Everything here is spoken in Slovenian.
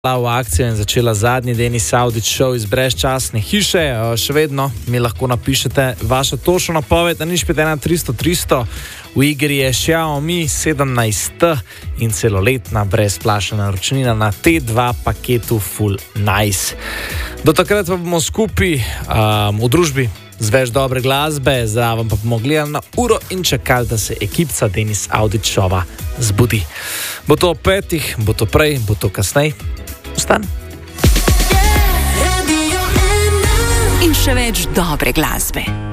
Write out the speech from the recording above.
v akcijo in začela zadnji Denis Audić show iz brezčasne hiše. Še vedno mi lahko napišete vašo točno napoved na 051-300-300. V igri je Xiaomi 17T in celoletna brezplačna naročnina na T2 paketu Full Nice. Do takrat pa bomo skupaj v družbi z več dobre glasbe, zraven pa bomo gledali na uro in čakali, da se ekipca Denis Audić showa zbudi. Bo to ob 5, bo to prej, bo to kasneje. Ostan. In še več dobre glasbe.